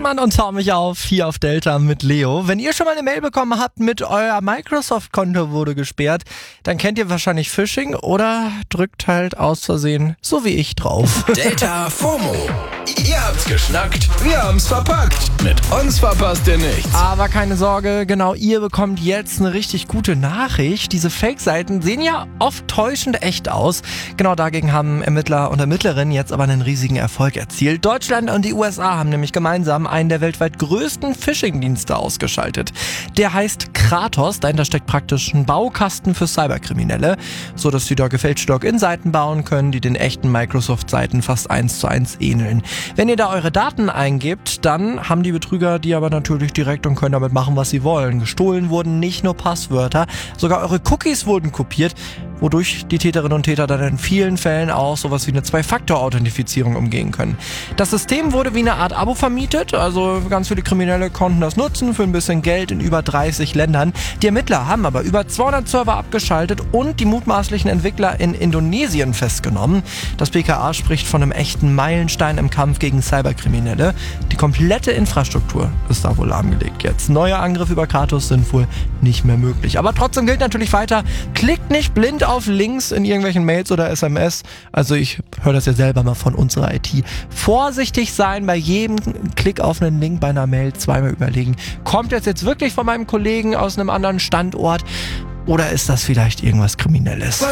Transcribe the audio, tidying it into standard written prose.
Heidemann und Tau mich auf, hier auf Delta mit Leo. Wenn ihr schon mal eine Mail bekommen habt mit euer Microsoft-Konto wurde gesperrt, dann kennt ihr wahrscheinlich Phishing oder drückt halt aus Versehen, so wie ich, drauf. Delta FOMO. Ihr habt's geschnackt, wir haben's verpackt. Mit uns verpasst ihr nichts. Aber keine Sorge, genau, ihr bekommt jetzt eine richtig gute Nachricht. Diese Fake-Seiten sehen ja oft täuschend echt aus. Genau dagegen haben Ermittler und Ermittlerinnen jetzt aber einen riesigen Erfolg erzielt. Deutschland und die USA haben nämlich gemeinsam einen der weltweit größten Phishing-Dienste ausgeschaltet. Der heißt Kratos, dahinter steckt praktisch ein Baukasten für Cyberkriminelle, so dass sie da gefälschte Login-Seiten bauen können, die den echten Microsoft-Seiten fast 1:1 ähneln. Wenn ihr da eure Daten eingebt, dann haben die Betrüger die aber natürlich direkt und können damit machen, was sie wollen. Gestohlen wurden nicht nur Passwörter, sogar eure Cookies wurden kopiert, wodurch die Täterinnen und Täter dann in vielen Fällen auch sowas wie eine Zwei-Faktor-Authentifizierung umgehen können. Das System wurde wie eine Art Abo vermietet, also ganz viele Kriminelle konnten das nutzen für ein bisschen Geld in über 30 Ländern. Die Ermittler haben aber über 200 Server abgeschaltet und die mutmaßlichen Entwickler in Indonesien festgenommen. Das BKA spricht von einem echten Meilenstein im Kampf gegen Cyberkriminelle. Die komplette Infrastruktur ist da wohl lahmgelegt jetzt. Neue Angriffe über Kratos sind wohl nicht mehr möglich. Aber trotzdem gilt natürlich weiter, klickt nicht blind auf Links in irgendwelchen Mails oder SMS. Also ich höre das ja selber mal von unserer IT. Vorsichtig sein bei jedem Klick auf einen Link bei einer Mail, zweimal überlegen. Kommt das jetzt wirklich von meinem Kollegen aus einem anderen Standort oder ist das vielleicht irgendwas Kriminelles?